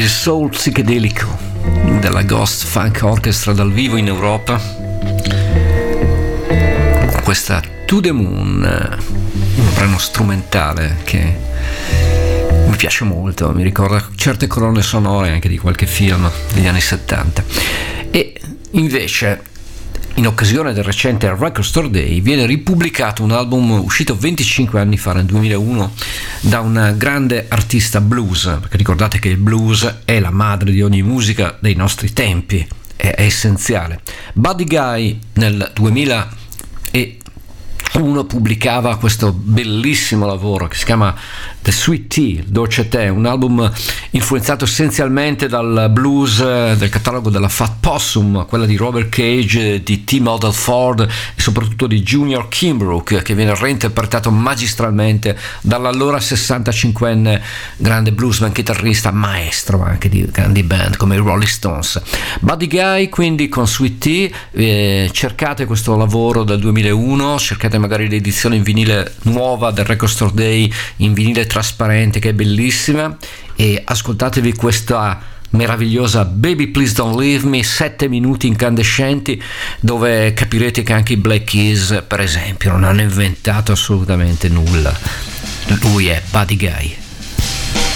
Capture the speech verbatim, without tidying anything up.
il soul psichedelico della Ghost Funk Orchestra dal vivo in Europa, con questa To the Moon, un brano strumentale che mi piace molto, mi ricorda certe colonne sonore anche di qualche film degli anni settanta. E invece, in occasione del recente Record Store Day, viene ripubblicato un album uscito venticinque anni fa, nel duemilauno, da un grande artista blues, perché ricordate che il blues è la madre di ogni musica dei nostri tempi, è, è essenziale. Buddy Guy nel duemilauno pubblicava questo bellissimo lavoro che si chiama The Sweet Tea, Dolce Tè, un album influenzato essenzialmente dal blues del catalogo della Fat Possum, quella di Robert Cage, di T. Model Ford e soprattutto di Junior Kimbrough, che viene reinterpretato magistralmente dall'allora sessantacinquenne grande bluesman, chitarrista, maestro anche di grandi band come i Rolling Stones. Buddy Guy quindi con Sweet Tea. Eh, cercate questo lavoro del duemilauno, cercate magari l'edizione in vinile nuova del Record Store Day in vinile trasparente, che è bellissima, e ascoltatevi questa meravigliosa Baby Please Don't Leave Me, sette minuti incandescenti, dove capirete che anche i Black Keys, per esempio, non hanno inventato assolutamente nulla. Lui è Buddy Guy.